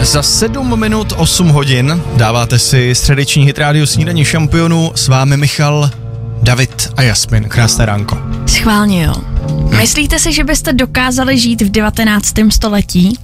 Za 7 minut 8 hodin dáváte si středeční hit rádio Snídaní šampionů. S vámi Michal, David a Jasmin. Krásné ránko. Schválně jo. Myslíte si, že byste dokázali žít v 19. století?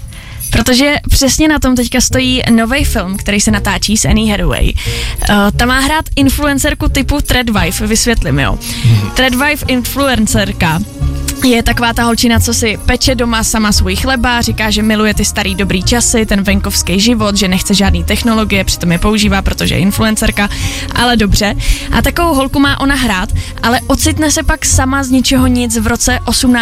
Protože přesně na tom teďka stojí nový film, který se natáčí s Anne Hathaway. Ta má hrát influencerku typu Threadwife, vysvětlím, jo. Threadwife influencerka je taková ta holčina, co si peče doma sama svůj chleba, říká, že miluje ty starý dobrý časy, ten venkovský život, že nechce žádný technologie, přitom je používá, protože je influencerka, ale dobře. A takovou holku má ona hrát, ale ocitne se pak sama z ničeho nic v roce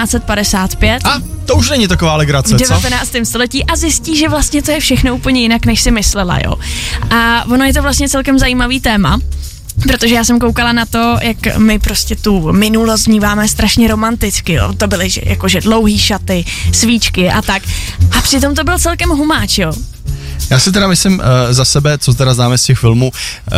1855. A to už není taková legrace, v 19. století a zjistí, že vlastně to je všechno úplně jinak, než si myslela, jo. A ono je to vlastně celkem zajímavý téma, protože já jsem koukala na to, jak my prostě tu minulost vnímáme strašně romanticky, jo. To byly jakože dlouhý šaty, svíčky a tak. A přitom to byl celkem humáč, jo. Já si teda myslím za sebe, co teda známe z těch filmů,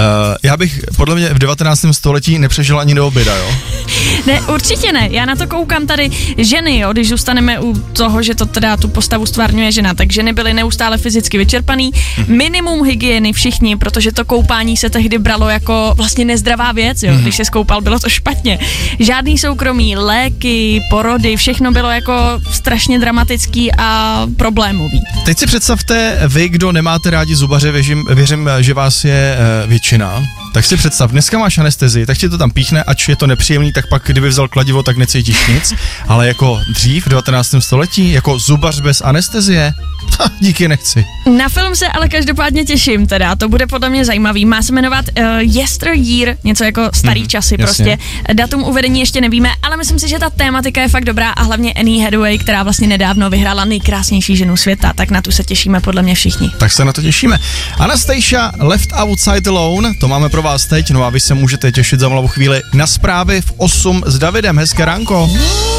já bych podle mě v 19. století nepřežil ani do oběda, jo? Ne, určitě ne. Já na to koukám tady ženy, jo, když zůstaneme u toho, že to teda tu postavu stvárňuje žena, tak ženy byly neustále fyzicky vyčerpaný, minimum hygieny všichni, protože to koupání se tehdy bralo jako vlastně nezdravá věc, jo, když se skoupal, bylo to špatně. Žádný soukromí, léky, porody, všechno bylo jako strašně dramatický a problémový. Teď si představte vy, kdo nemáte rádi zubaře, věřím, že vás je většina. Tak si představ, dneska máš anestezii, tak ti to tam píchne, ač je to nepříjemný, tak pak kdyby vzal kladivo, tak necítíš nic. Ale jako dřív, v 19. století, jako zubař bez anestezie, díky, nechci. Na film se ale každopádně těším teda, to bude podle mě zajímavý. Má se jmenovat Yesteryear, něco jako starý časy prostě. Datum uvedení ještě nevíme, ale myslím si, že ta tématika je fakt dobrá a hlavně Anne Hathaway, která vlastně nedávno vyhrála nejkrásnější ženu světa, tak na tu se těšíme podle mě všichni. Tak se na to těšíme. Anastasia, Left Outside Alone, to máme pro vás teď, no a vy se můžete těšit za malou chvíli na zprávy v 8 s Davidem. Hezké ránko.